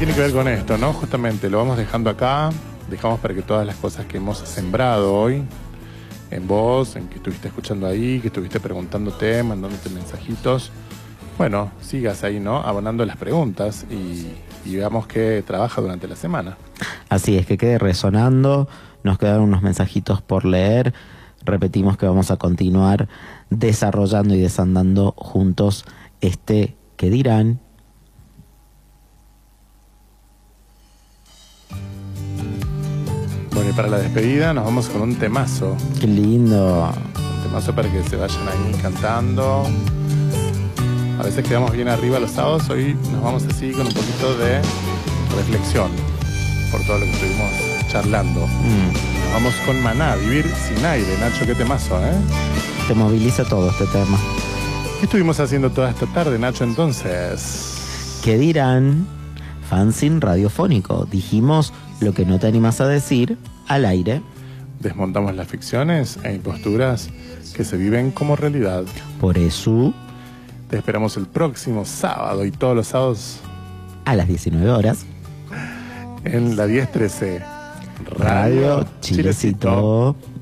tiene que ver con esto, ¿no? Justamente lo vamos dejando acá, dejamos para que todas las cosas que hemos sembrado hoy, en vos, en que estuviste escuchando ahí, que estuviste preguntándote, mandándote mensajitos, bueno, sigas ahí, ¿no? Abonando las preguntas y veamos qué trabaja durante la semana. Así es, que quede resonando, nos quedaron unos mensajitos por leer, repetimos que vamos a continuar desarrollando y desandando juntos este ¿Qué dirán? Bueno, y para la despedida nos vamos con un temazo. ¡Qué lindo! Un temazo para que se vayan ahí cantando. A veces quedamos bien arriba los sábados, hoy nos vamos así con un poquito de reflexión por todo lo que estuvimos charlando. Nos vamos con Maná, Vivir sin aire. Nacho, qué temazo, ¿eh? Te moviliza todo este tema. ¿Qué estuvimos haciendo toda esta tarde, Nacho, entonces? ¿Qué dirán? Fanzine radiofónico. Dijimos lo que no te animas a decir al aire. Desmontamos las ficciones e imposturas que se viven como realidad. Por eso, te esperamos el próximo sábado y todos los sábados a las 19 horas en la 1013 Radio Chilecito.